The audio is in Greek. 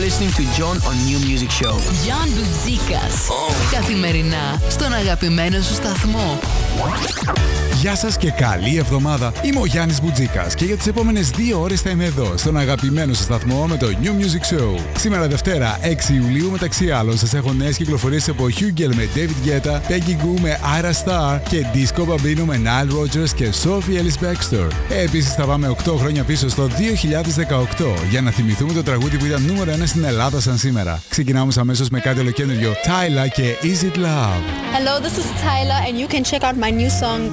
listening to John on New Music Show. John Μπουτζίκας. Καθημερινά στον αγαπημένο σου σταθμό. Γεια σας και καλή εβδομάδα. Είμαι ο Γιάννης Μπουτζίκας και για τις επόμενες 2 ώρες θα είμαι εδώ στον αγαπημένο σας σταθμό με το New Music Show. Σήμερα Δευτέρα 6 Ιουλίου, μεταξύ άλλων σας έχω νέες κυκλοφορίες από Hugel με David Guetta, Peggy Gou με Ira Star και Disco Bambino με Nile Rodgers και Sophie Ellis Bextor. Επίσης θα πάμε 8 χρόνια πίσω στο 2018 για να θυμηθούμε το τραγούδι που ήταν νούμερο 1 στην Ελλάδα σαν σήμερα. Ξεκινάμε αμέσως με κάτι ολοκαίνουργιο. Tyla και Is It Love. Hello, this is Tyla and you can check out my new song